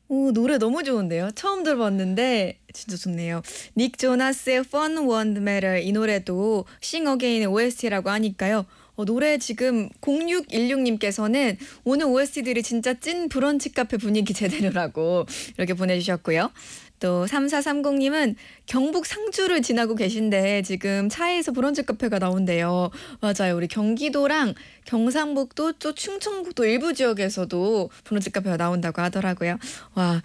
오, 노래 너무 좋은데요. 처음 들어봤는데 진짜 좋네요. 닉 조나스의 Fun Won't Matter 이 노래도 Sing Again의 OST라고 하니까요. 노래 지금 0616님께서는 오늘 OST들이 진짜 찐 브런치 카페 분위기 제대로라고 이렇게 보내주셨고요. 또 3430님은 경북 상주를 지나고 계신데 지금 차에서 브런치 카페가 나온대요. 맞아요. 우리 경기도랑 경상북도 또 충청북도 일부 지역에서도 브런치 카페가 나온다고 하더라고요. 와,